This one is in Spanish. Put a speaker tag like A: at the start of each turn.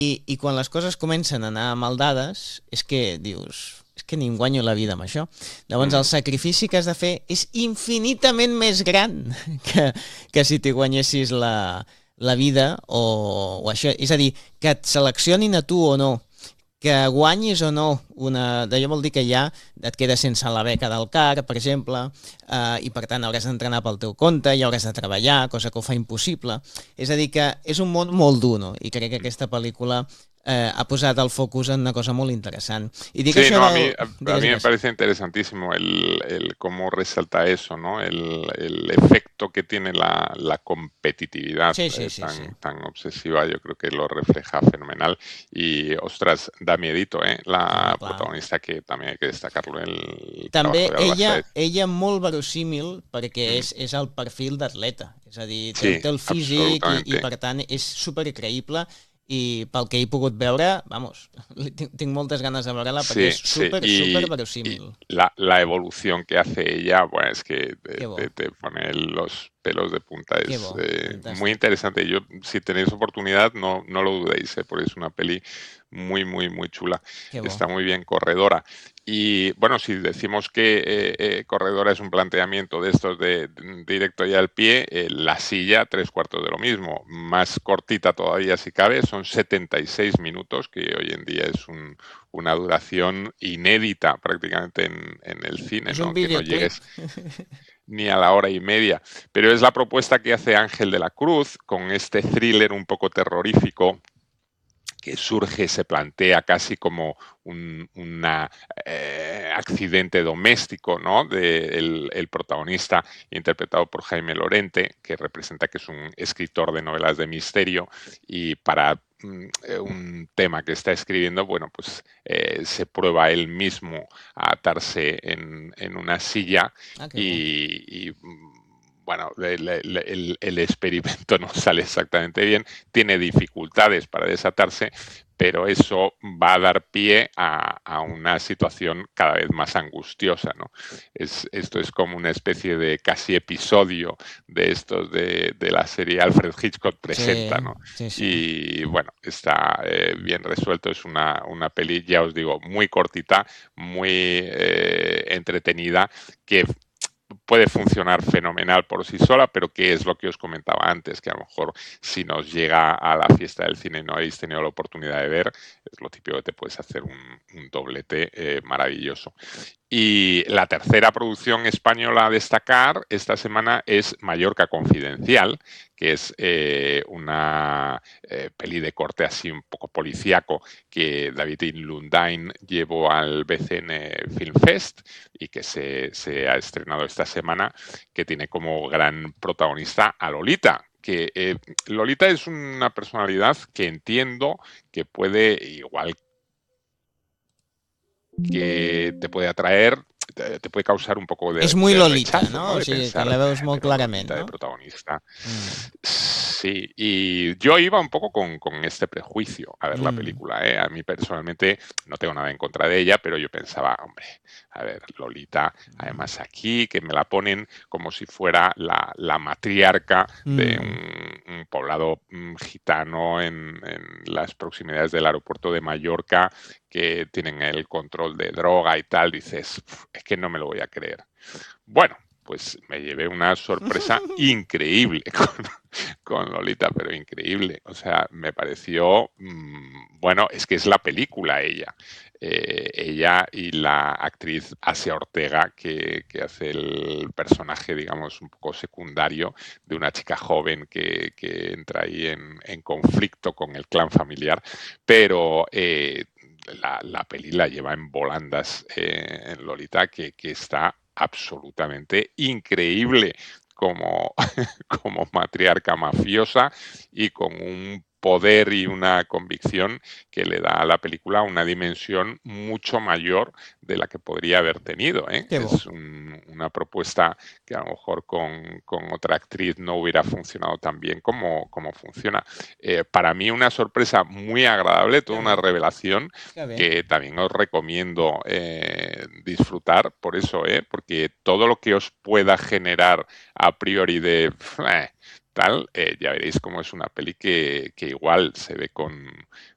A: I quan les coses comencen a anar mal dades, és que dius, és que ni em guanyo la vida amb això. Llavors el
B: Mm,
A: sacrifici que has de fer és infinitament més gran que si t'hi guanyessis la vida o això. És a dir, que et seleccionin a tu o no, que guanyis o no una... D'allò vol dir que ja et quedes sense la beca del CAR, per exemple, i per tant hauràs d'entrenar pel teu compte i hauràs de treballar, cosa que ho fa impossible. És a dir, que és un món molt dur, no? I crec que aquesta pel·lícula ha posat el focus en una cosa molt interessant. I dic
B: sí,
A: això
B: no,
A: del...
B: a
A: Digues,
B: mí me
A: digues.
B: parece interesantísimo el cómo resalta eso, ¿no? El efecto que tiene la competitividad
A: Sí, sí, sí, sí.
B: tan obsesiva, yo creo que lo refleja fenomenal. Y, ostras, da miedito, ¿eh?
A: Clar,
B: La
A: clar.
B: protagonista, que también hay que destacarlo, el
A: També
B: trabajo de Alba Sáez.
A: ella molt verossímil perquè
B: Mm,
A: és el perfil d'atleta. És a dir,
B: sí,
A: té el físic i
B: absolutamente.
A: per tant és supercreïble i pel que he pogut veure, vamos, tinc moltes ganes de veure-la perquè
B: Sí,
A: és
B: sí,
A: super
B: y
A: verossímil.
B: la evolución que hace ella, bueno, es que
A: Que bo,
B: te pone los pelos de punta,
A: que
B: es
A: bo,
B: muy
A: fantàstic.
B: interesante. Yo, si tenéis oportunidad, no lo dudéis, porque es una peli muy chula.
A: Que bo.
B: Está muy bien, corredora. Y bueno, si decimos que corredora es un planteamiento de estos de directo y al pie, la silla, tres cuartos de lo mismo. Más cortita todavía si cabe, son 76 minutos, que hoy en día es una duración inédita prácticamente en el cine,
A: És un
B: ¿no? Que no
A: videoclip.
B: llegues ni a la hora y media. Pero es la propuesta que hace Ángel de la Cruz con este thriller un poco terrorífico que surge, se plantea casi como un accidente doméstico, ¿no? El protagonista, interpretado por Jaime Lorente, que representa que es un escritor de novelas de misterio y para un tema que está escribiendo, bueno, pues se prueba él mismo a atarse en una silla
A: Ah, que bo.
B: y bueno, el experimento no sale exactamente bien, tiene dificultades para desatarse, pero eso va a dar pie a una situación cada vez más angustiosa, ¿no? Esto es como una especie de casi episodio de estos de la serie Alfred Hitchcock
A: Sí,
B: presenta, ¿no?
A: sí, sí.
B: Y bueno, está bien resuelto, es una peli, ya os digo, muy cortita, muy entretenida, que puede funcionar fenomenal por sí sola, pero que es lo que os comentaba antes, que a lo mejor si nos llega a la fiesta del cine y no habéis tenido la oportunidad de ver, es lo típico que te puedes hacer un doblete maravilloso. Y la tercera producción española a destacar esta semana es Mallorca Confidencial, que es una peli de corte así un poco policíaco que David Lundain llevó al BCN Film Fest y que se ha estrenado esta semana, que tiene como gran protagonista a Lolita, que Lolita es una personalidad que entiendo que puede, igual que te puede atraer, te puede causar un poco
A: És muy
B: de
A: Lolita,
B: rechazo,
A: no?
B: ¿no?
A: O
B: De
A: sigui, que
B: pensar,
A: la veus molt
B: pero
A: clarament,
B: Lolita de
A: no?
B: protagonista.
A: Mm,
B: Sí, y yo iba un poco con este prejuicio a ver la
A: mm,
B: película, ¿eh? A mí personalmente no tengo nada en contra de ella, pero yo pensaba, hombre, a ver, Lolita, además aquí, que me la ponen como si fuera la matriarca de
A: mm.
B: un poblado gitano en las proximidades del aeropuerto de Mallorca, que tienen el control de droga y tal, dices, es que no me lo voy a creer. Bueno, pues me llevé una sorpresa increíble con Lolita, pero increíble. O sea, me pareció, bueno, es que es la película ella. Ella y la actriz Asia Ortega, que hace el personaje, digamos, un poco secundario de una chica joven que entra ahí en conflicto con el clan familiar, pero la peli la lleva en volandas en Lolita, que está absolutamente increíble como, como matriarca mafiosa y con un poder y una convicción que le da a la película una dimensión mucho mayor de la que podría haber tenido, ¿eh?
A: Que bo.
B: Es una propuesta que a lo mejor con otra actriz no hubiera funcionado tan bien como funciona. Para mí una sorpresa muy agradable, toda
A: Que
B: una
A: bé,
B: revelación
A: que bé.
B: que también os recomiendo disfrutar por eso, porque todo lo que os pueda generar a priori tal, ya veréis cómo es una peli que igual se ve